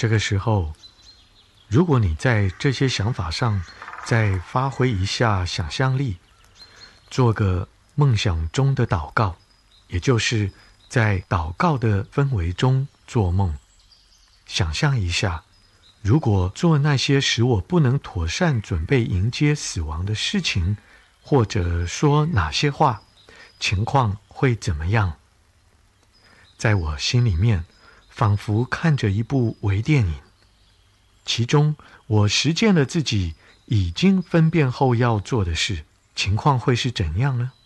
这个时候，如果你在这些想法上再发挥一下想象力，做个梦想中的祷告，也就是在祷告的氛围中做梦，想象一下，如果做那些使我不能妥善准备迎接死亡的事情，或者说哪些话，情况会怎么样？在我心里面，仿佛看着一部微电影，其中我实践了自己已经分辨后要做的事，情况会是怎样呢？